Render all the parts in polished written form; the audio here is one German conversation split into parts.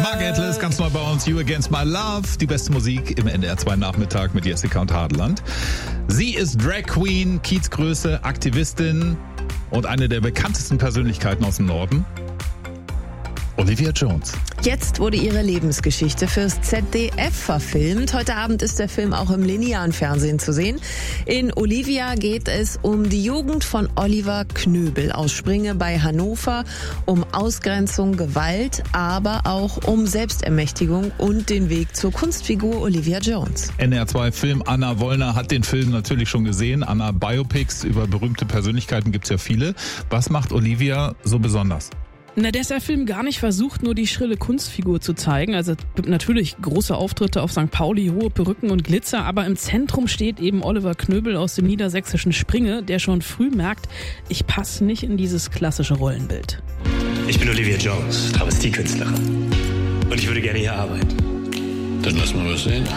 Mark Atlas, ganz neu bei uns, You Against My Love. Die beste Musik im NDR 2 Nachmittag mit Jessica und Hartland. Sie ist Drag Queen, Kiezgröße, Aktivistin und eine der bekanntesten Persönlichkeiten aus dem Norden. Olivia Jones. Jetzt wurde ihre Lebensgeschichte fürs ZDF verfilmt. Heute Abend ist der Film auch im linearen Fernsehen zu sehen. In Olivia geht es um die Jugend von Oliver Knöbel aus Springe bei Hannover, um Ausgrenzung, Gewalt, aber auch um Selbstermächtigung und den Weg zur Kunstfigur Olivia Jones. NDR 2 Film Anna Wollner hat den Film natürlich schon gesehen. Anna, Biopics über berühmte Persönlichkeiten gibt's ja viele. Was macht Olivia so besonders? Dass der Film gar nicht versucht, nur die schrille Kunstfigur zu zeigen. Also natürlich große Auftritte auf St. Pauli, hohe Perücken und Glitzer, aber im Zentrum steht eben Oliver Knöbel aus dem niedersächsischen Springe, der schon früh merkt, ich passe nicht in dieses klassische Rollenbild. Ich bin Olivia Jones, Travestiekünstlerin. Und ich würde gerne hier arbeiten. Dann lass mal was sehen.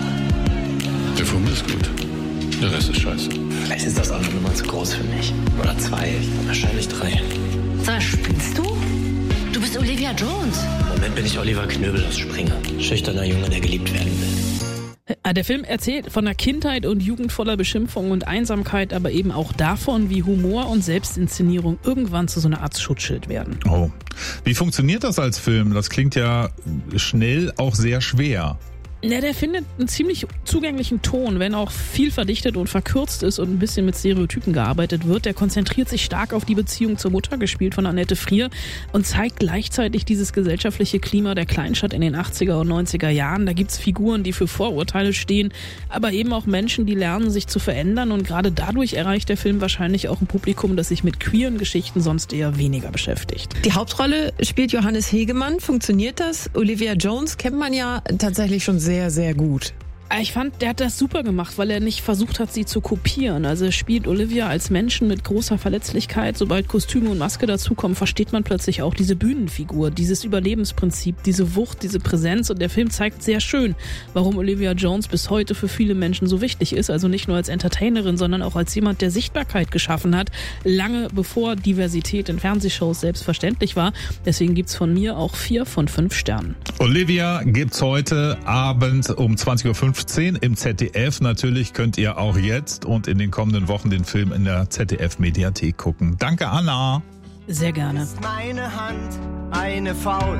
Der Film ist gut. Der Rest ist scheiße. Vielleicht ist das auch eine Nummer zu groß für mich. Oder 2, wahrscheinlich 3. Sag, spinnst du? Du bist Olivia Jones. Im Moment bin ich Oliver Knöbel aus Springe. Schüchterner Junge, der geliebt werden will. Der Film erzählt von der Kindheit und Jugend voller Beschimpfung und Einsamkeit, aber eben auch davon, wie Humor und Selbstinszenierung irgendwann zu so einer Art Schutzschild werden. Oh, wie funktioniert das als Film? Das klingt ja schnell auch sehr schwer. Der findet einen ziemlich zugänglichen Ton, wenn auch viel verdichtet und verkürzt ist und ein bisschen mit Stereotypen gearbeitet wird. Der konzentriert sich stark auf die Beziehung zur Mutter, gespielt von Annette Frier, und zeigt gleichzeitig dieses gesellschaftliche Klima der Kleinstadt in den 80er und 90er Jahren. Da gibt's Figuren, die für Vorurteile stehen, aber eben auch Menschen, die lernen, sich zu verändern, und gerade dadurch erreicht der Film wahrscheinlich auch ein Publikum, das sich mit queeren Geschichten sonst eher weniger beschäftigt. Die Hauptrolle spielt Johannes Hegemann. Funktioniert das? Olivia Jones kennt man ja tatsächlich schon sehr, sehr gut. Ich fand, der hat das super gemacht, weil er nicht versucht hat, sie zu kopieren. Also er spielt Olivia als Menschen mit großer Verletzlichkeit. Sobald Kostüme und Maske dazukommen, versteht man plötzlich auch diese Bühnenfigur, dieses Überlebensprinzip, diese Wucht, diese Präsenz. Und der Film zeigt sehr schön, warum Olivia Jones bis heute für viele Menschen so wichtig ist. Also nicht nur als Entertainerin, sondern auch als jemand, der Sichtbarkeit geschaffen hat, lange bevor Diversität in Fernsehshows selbstverständlich war. Deswegen gibt's von mir auch 4 von 5 Sternen. Olivia gibt's heute Abend um 20.15 Uhr im ZDF. Natürlich könnt ihr auch jetzt und in den kommenden Wochen den Film in der ZDF-Mediathek gucken. Danke, Anna. Sehr gerne. Ist meine Hand eine Faust?